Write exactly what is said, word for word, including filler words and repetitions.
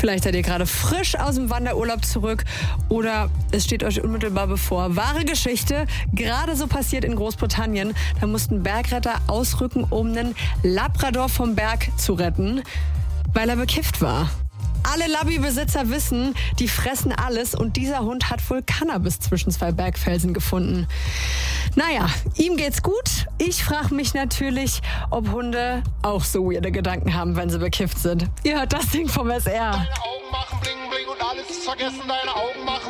Vielleicht seid ihr gerade frisch aus dem Wanderurlaub zurück oder es steht euch unmittelbar bevor. Wahre Geschichte, gerade so passiert in Großbritannien. Da mussten Bergretter ausrücken, um einen Labrador vom Berg zu retten, weil er bekifft war. Alle Labby-Besitzer wissen, die fressen alles und dieser Hund hat wohl Cannabis zwischen zwei Bergfelsen gefunden. Naja, ihm geht's gut. Ich frage mich natürlich, ob Hunde auch so weirde Gedanken haben, wenn sie bekifft sind. Ihr hört das Ding vom S R. Deine Augen machen bling bling und alles ist vergessen, deine Augen machen